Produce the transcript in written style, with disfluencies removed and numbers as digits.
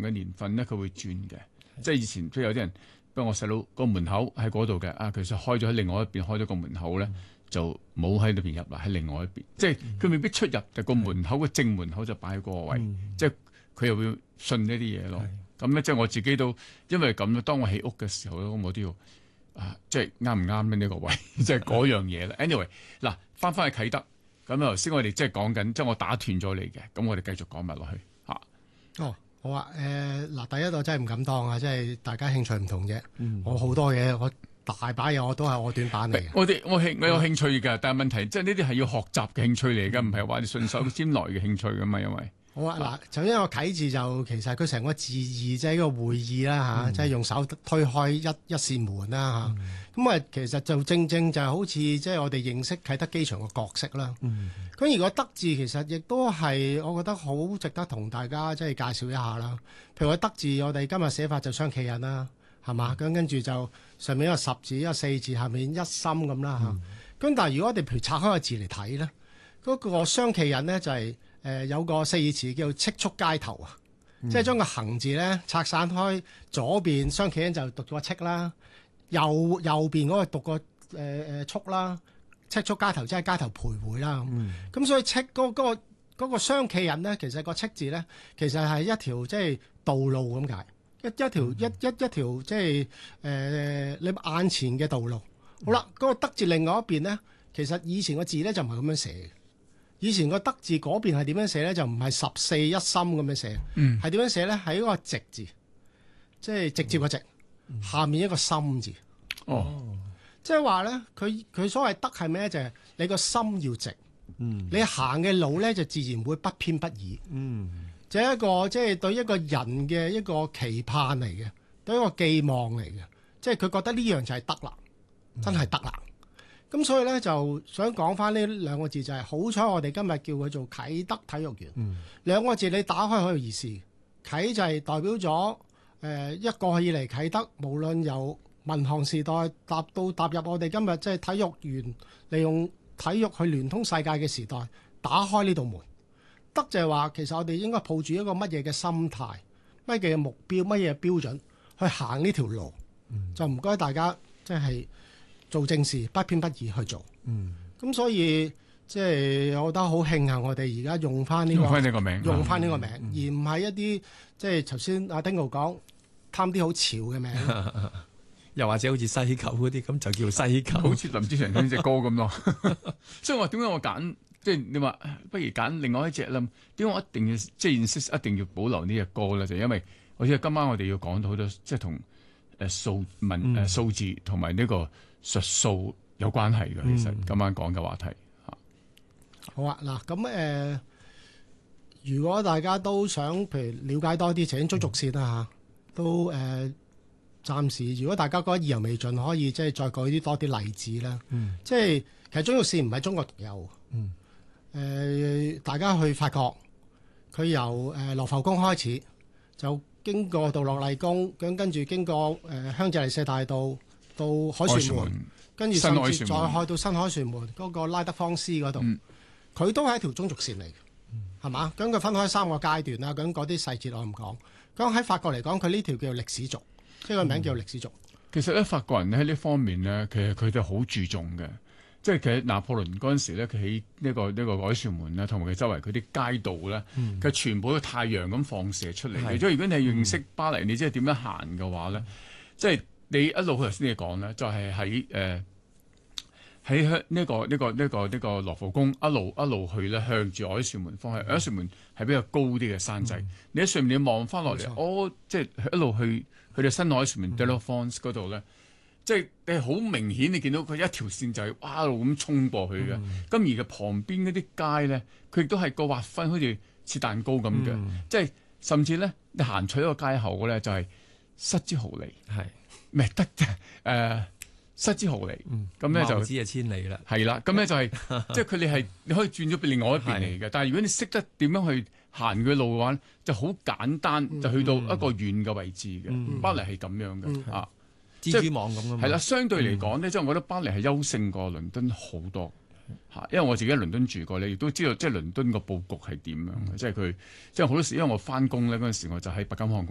嘅年份咧，佢會轉嘅。即係以前都有啲人，不過我細佬個門口喺嗰度嘅，其實開咗喺另外一邊，開咗個門口咧，就冇喺裏邊入啦，喺另外一邊。即係佢未必出入，但個門口嘅正門口就擺喺嗰個位，即係佢又會信呢啲嘢咯。咁咧，即係我自己都因為咁，當我起屋嘅時候咧，我都要即係啱唔啱咧呢個位，即係嗰樣嘢啦。Anyway， 嗱，翻去啟德，咁頭先我哋即係講緊，即係我打斷咗你嘅，咁我哋繼續講埋落去嚇。 哦，好啊，嗱，第一個真係唔敢當啊，即係大家興趣唔同啫。我好多嘢，我大把嘢我都係我短板嚟嘅。 我有興趣㗎，但係問題即係呢啲係要學習嘅興趣嚟㗎，唔係話你順手拈來嘅興趣㗎嘛，因為。 好啊，嗱，首先個啟字就其實佢成個字義即係一個會意啦嚇，即係用手推開一扇門啦嚇。咁其實就正就係好似即係我哋認識啟德機場個角色啦。咁而個德字其實亦都係我覺得好值得同大家即係介紹一下啦。譬如個德字，我哋今日寫法就雙企人啦，係嘛？咁跟住就上面一個十字，一個四字，下面一心咁啦嚇。咁但係如果我哋譬如拆開個字嚟睇咧，嗰個雙企人咧就係。有個四義詞叫戚促街頭啊，即係將個行字咧拆散開，左邊雙企人就讀咗個戚啦，右邊嗰個讀個促啦，戚促街頭即係街頭徘徊啦。咁所以戚嗰個雙企人咧，其實個戚字咧，其實係一條即係道路咁解，一條即係你眼前嘅道路。好啦，嗰個德字另外一邊咧，其實以前個字咧就唔係咁樣寫嘅。以前個德字嗰邊係點樣寫咧？就唔係十四一心咁樣寫，係點樣寫咧？係一個直字，即係直接個直，下面一個心字。即係話咧，佢所謂德係咩咧？就係你個心要直，你行嘅路咧就自然會不偏不倚。就係一個即係對一個人嘅一個期盼嚟嘅，對一個寄望嚟嘅。即係佢覺得呢樣就係德啦，真係德啦。咁所以咧就想講翻呢兩個字，就係好彩我哋今日叫佢做啟德體育園。兩個字你打開好有意思，啟就係代表咗一個以嚟啟德，無論由民航時代踏入我哋今日即係體育園，利用體育去聯通世界嘅時代，打開呢道門。德就係話其實我哋應該抱住一個乜嘢嘅心態，乜嘢嘅目標，乜嘢嘅標準去行呢條路。就唔該大家即係做正事，不偏不倚去做。咁所以即係我覺得好慶幸，我哋而家用翻呢個名，而唔係一啲即係頭先阿丁豪講貪啲好潮嘅名， 又或者好似西九嗰啲咁就叫西九， 好似林子祥嗰隻歌咁咯。所以我點解我揀即係你話不如揀另外一隻啦？點解我一定要即係 insist 一定要保留呢隻歌咧？就因為我知道今晚我哋要講到好多即係同數字同埋呢個術數有關係嘅。其實今晚講嘅話題好啊。嗱咁如果大家都想譬如了解多啲，請中軸線啦都暫時如果大家覺得意猶未盡，可以即係再舉啲多啲例子啦。即係其實中軸線唔係中國獨有。大家去發覺佢由羅浮宮開始，就經過到落麗宮，咁跟住經過香榭麗舍大道到凱旋門，跟住甚至再開到新凱旋門嗰個拉德芳斯嗰度，佢都係一條中軸線嚟嘅，係嘛？咁佢分開3個階段啦，咁嗰啲細節我唔講。咁喺法國嚟講，佢呢條叫做歷史軸，即係個名叫做歷史軸。 其實咧，法國人喺呢方面咧，其實佢哋好注重嘅。即係其實拿破崙嗰陣時咧，佢起呢個凱旋門啦，同埋佢周圍佢啲街道咧，佢全部都太陽咁放射出嚟嘅。即係如果你係認識巴黎，你知係點樣行嘅話咧，即係你一路頭先你講咧，就係喺呢個羅浮宮一路去咧，向住凱旋門方向。凱旋門係比較高啲嘅山仔，你喺上面你望翻落嚟，即係一路去到新凱旋門 de la France 嗰度咧。即係你好明顯，你見到佢一條線就係哇一路咁衝過去嘅。咁而嘅旁邊嗰啲街咧，佢亦都係個劃分好似切蛋糕咁嘅。即係甚至咧，你行出一個街口咧，就係失之毫厘，係咩得嘅？失之毫厘。咁咧就謬之係千里啦。 係啦，咁咧就係即係佢哋係你可以轉咗俾另外一邊嚟嘅。但係如果你識得點樣去行嘅路嘅話，就好簡單就去到一個遠嘅位置嘅。巴黎係咁樣嘅啊。 蜘蛛網咁嘅嘛， 係啦，相對嚟講咧，即係我覺得巴黎係優勝過倫敦好多嚇，因為我自己喺倫敦住過，你亦都知道即係倫敦個佈局係點樣嘅，即係佢即係好多時，因為我翻工咧嗰陣時，我就喺白金漢宮。